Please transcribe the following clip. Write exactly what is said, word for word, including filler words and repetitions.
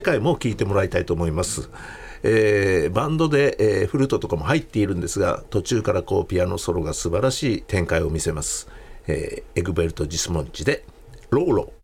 回も聴いてもらいたいと思います。えー、バンドで、えー、フルートとかも入っているんですが、途中からこうピアノソロが素晴らしい展開を見せます。えー、エグベルト・ジスモンチでローロー。